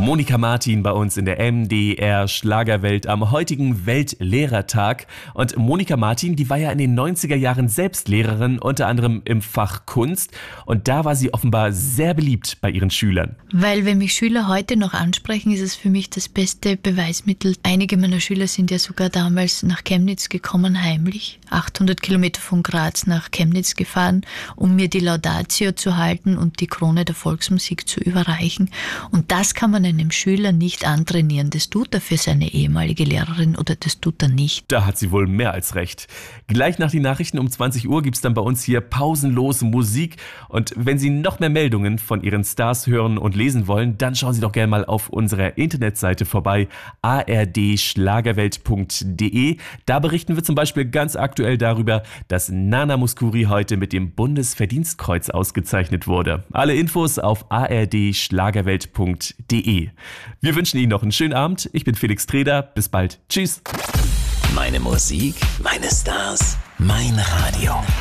Monika Martin bei uns in der MDR Schlagerwelt am heutigen Weltlehrertag. Und Monika Martin, die war ja in den 90er Jahren selbst Lehrerin, unter anderem im Fach Kunst. Und da war sie offenbar sehr beliebt bei ihren Schülern. Weil wenn mich Schüler heute noch ansprechen, ist es für mich das beste Beweismittel. Einige meiner Schüler sind ja sogar damals nach Chemnitz gekommen, heimlich. 800 Kilometer von Graz nach Chemnitz gefahren, um mir die Laudatio zu halten und die Krone der Volksmusik zu überreichen. Und das kann man einem Schüler nicht antrainieren. Das tut er für seine ehemalige Lehrerin oder das tut er nicht. Da hat sie wohl mehr als recht. Gleich nach den Nachrichten um 20 Uhr gibt's dann bei uns hier pausenlos Musik. Und wenn Sie noch mehr Meldungen von Ihren Stars hören und lesen wollen, dann schauen Sie doch gerne mal auf unserer Internetseite vorbei, ardschlagerwelt.de. Da berichten wir zum Beispiel ganz aktuell darüber, dass Nana Mouskouri heute mit dem Bundesverdienstkreuz ausgezeichnet wurde. Alle Infos auf ardschlagerwelt.de. Wir wünschen Ihnen noch einen schönen Abend. Ich bin Felix Treder. Bis bald. Tschüss. Meine Musik, meine Stars, mein Radio.